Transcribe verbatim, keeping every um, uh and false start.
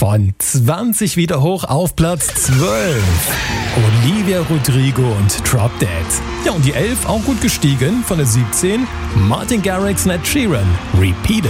Von zwanzig wieder hoch auf Platz zwölf. Olivia Rodrigo und Drop Dead. Ja, und die elf auch gut gestiegen von der siebzehn. Martin Garrix und Ed Sheeran. Repeat It.